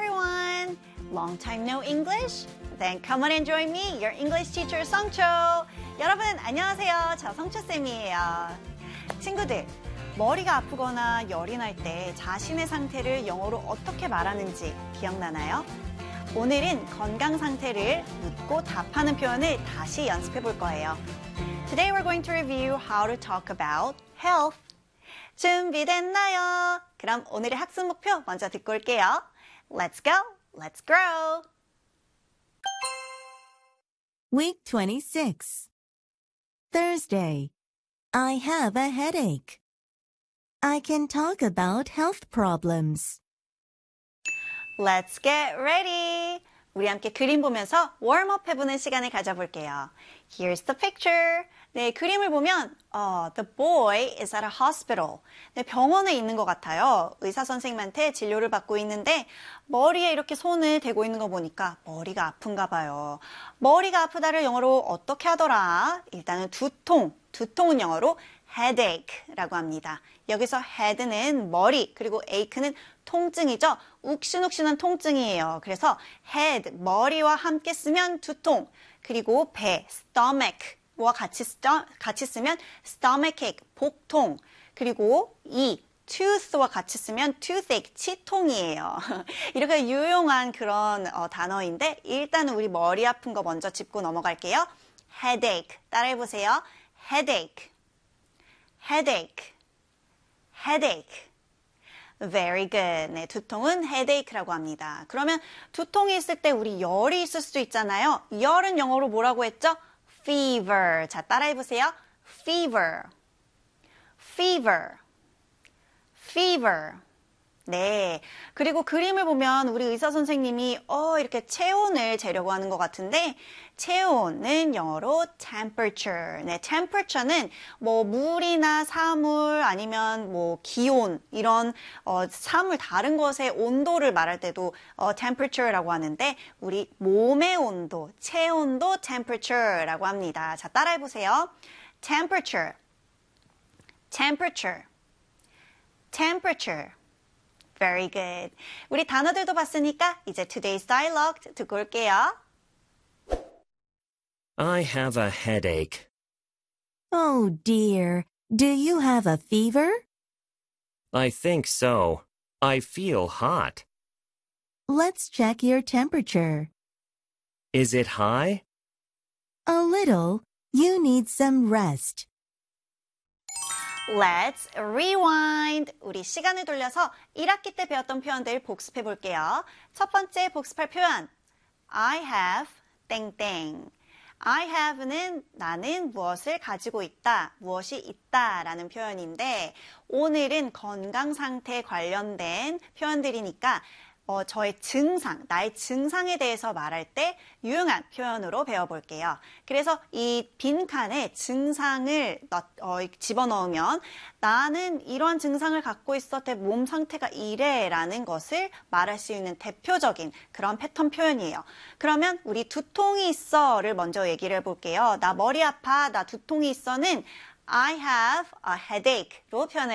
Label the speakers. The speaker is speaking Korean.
Speaker 1: everyone! Long time no English? Then come on and join me, your English teacher 성초. 여러분 안녕하세요. 저 성초쌤이에요. 친구들, 머리가 아프거나 열이 날 때 자신의 상태를 영어로 어떻게 말하는지 기억나나요? 오늘은 건강 상태를 묻고 답하는 표현을 다시 연습해 볼 거예요. Today we're going to review how to talk about health. 준비됐나요? 그럼 오늘의 학습 목표 먼저 듣고 올게요. Let's go, let's grow.
Speaker 2: Week 26. Thursday. I have a headache. I can talk about health problems.
Speaker 1: Let's get ready. 우리 함께 그림 보면서 웜업 해보는 시간을 가져볼게요. Here's the picture. 네, 그림을 보면 the boy is at a hospital. 네, 병원에 있는 것 같아요. 의사 선생님한테 진료를 받고 있는데 머리에 이렇게 손을 대고 있는 거 보니까 머리가 아픈가 봐요. 머리가 아프다를 영어로 어떻게 하더라? 일단은 두통은 영어로 headache라고 합니다. 여기서 head는 머리, 그리고 ache는 통증이죠. 욱신욱신한 통증이에요. 그래서 head, 머리와 함께 쓰면 두통, 그리고 배, stomach와 같이 쓰면 stomachache, 복통, 그리고 tooth와 같이 쓰면 toothache, 치통이에요. 이렇게 유용한 그런 단어인데 일단은 우리 머리 아픈 거 먼저 짚고 넘어갈게요. headache, 따라해보세요. headache, headache, headache. Very good. 네, 두통은 headache라고 합니다. 그러면 두통이 있을 때 우리 열이 있을 수도 있잖아요. 열은 영어로 뭐라고 했죠? fever. 자, 따라해보세요. fever, fever, fever. 네. 그리고 그림을 보면 우리 의사 선생님이 이렇게 체온을 재려고 하는 것 같은데 체온은 영어로 temperature. 네, temperature는 뭐 물이나 사물 아니면 뭐 기온 이런 사물 다른 것의 온도를 말할 때도 temperature라고 하는데 우리 몸의 온도, 체온도 temperature라고 합니다. 자, 따라해 보세요. temperature, temperature, temperature. Very good. 우리 단어들도 봤으니까 이제 today's dialogue 듣고 올게요.
Speaker 3: I have a headache.
Speaker 2: Oh dear, do you have a fever?
Speaker 3: I think so. I feel hot.
Speaker 2: Let's check your temperature.
Speaker 3: Is it high?
Speaker 2: A little. You need some rest.
Speaker 1: Let's rewind. 우리 시간을 돌려서 1학기 때 배웠던 표현들 복습해 볼게요. 첫 번째 복습할 표현. I have 땡땡. I have는 나는 무엇을 가지고 있다, 무엇이 있다라는 표현인데 오늘은 건강 상태에 관련된 표현들이니까 저의 증상, 나의 증상에 대해서 말할 때 유용한 표현으로 배워볼게요. 그래서 이 빈칸에 증상을 집어넣으면 나는 이러한 증상을 갖고 있어 내 몸 상태가 이래라는 것을 말할 수 있는 대표적인 그런 패턴 표현이에요. 그러면 우리 두통이 있어를 먼저 얘기를 해볼게요. 나 머리 아파, 나 두통이 있어는 I have a headache로 표현을